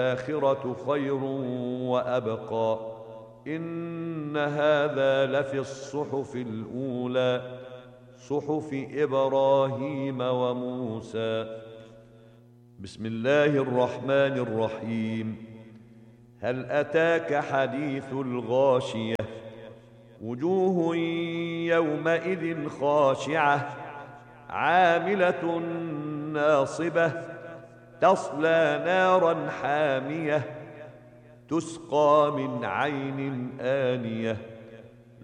الآخرة خير وأبقى إن هذا لفي الصحف الأولى صحف إبراهيم وموسى. بسم الله الرحمن الرحيم. هل أتاك حديث الغاشية وجوه يومئذ خاشعة عاملة ناصبة تصلى نارا حامية تسقى من عين آنية